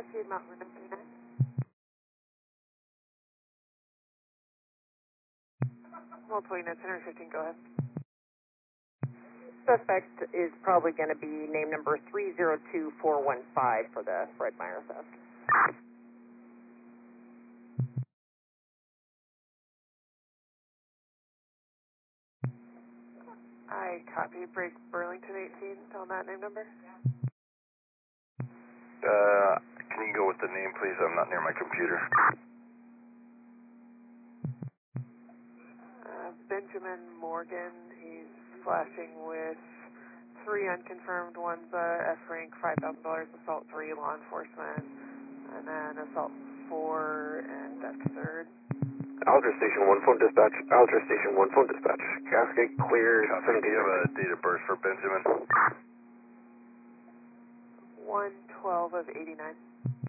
Cascade Mountain 939. Multiple units, 115, go ahead. Suspect is probably going to be name number 302415 for the Fred Meyer theft. I copy. Break Burlington 18 on that name number. Can you go with the name, please? I'm not near my computer. Benjamin Morgan. He's flashing with 3 unconfirmed. One's F rank, $5,000, assault 3, law enforcement, and then assault 4 and theft 3rd. Alger Station 1 phone dispatch. Alger Station 1 phone dispatch. Cascade clear. Copy. Do you have a date of birth for Benjamin? 1/12 of 89.